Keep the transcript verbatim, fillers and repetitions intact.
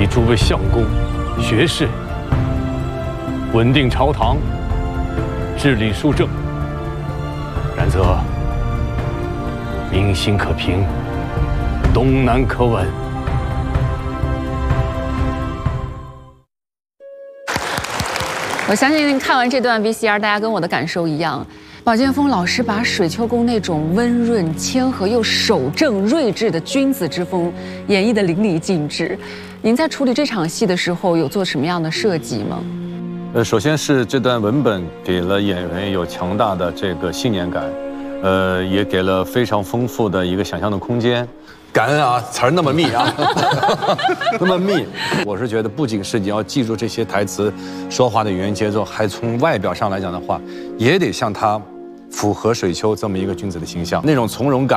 以诸位相公、学士稳定朝堂，治理书政，然则民心可平，东南可稳。 我相信看完这段 V C R， 大家跟我的感受一样。宝剑锋老师把水秋宫那种温润、谦和又守正、睿智的君子之风演绎得淋漓尽致。您在处理这场戏的时候，有做什么样的设计吗？ 呃，首先是这段文本给了演员有强大的这个信念感，呃，也给了非常丰富的一个想象的空间。 感恩啊，词儿那么密啊，那么密。我是觉得，不仅是你要记住这些台词、说话的语言节奏，还从外表上来讲的话，也得像他符合水秋这么一个君子的形象，那种从容感。